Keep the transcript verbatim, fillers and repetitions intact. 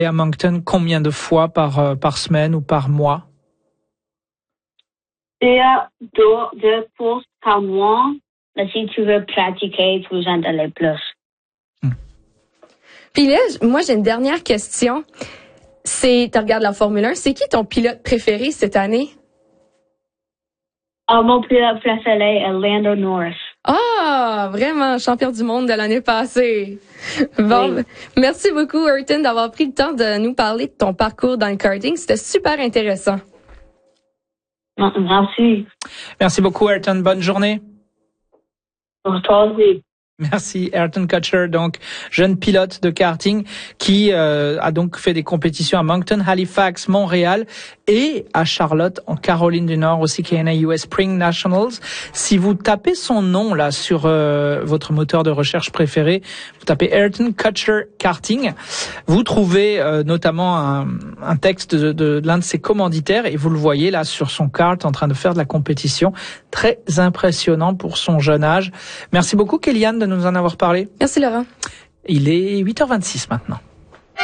à Moncton combien de fois par, euh, par semaine ou par mois? Deux, deux, deux courses par mois. Mais si tu veux pratiquer, tu en aller plus. Hmm. Puis là, moi, j'ai une dernière question. C'est, tu regardes la Formule un, c'est qui ton pilote préféré cette année? Oh, mon pilote préféré est Lando Norris. Ah, vraiment, champion du monde de l'année passée. Bon, oui. Merci beaucoup, Ayrton, d'avoir pris le temps de nous parler de ton parcours dans le karting. C'était super intéressant. Merci. Merci beaucoup, Ayrton. Bonne journée. Merci. Merci, Ayrton Kutcher, donc jeune pilote de karting qui euh, a donc fait des compétitions à Moncton, Halifax, Montréal et à Charlotte en Caroline du Nord aussi, qui est K N A U S Spring Nationals. Si vous tapez son nom là sur euh, votre moteur de recherche préféré, vous tapez Ayrton Kutcher Karting, vous trouvez euh, notamment un, un texte de, de, de l'un de ses commanditaires et vous le voyez là sur son kart en train de faire de la compétition. Très impressionnant pour son jeune âge. Merci beaucoup, Kéliane, de nous en avoir parlé. Merci, Laurent. Il est huit heures vingt-six maintenant.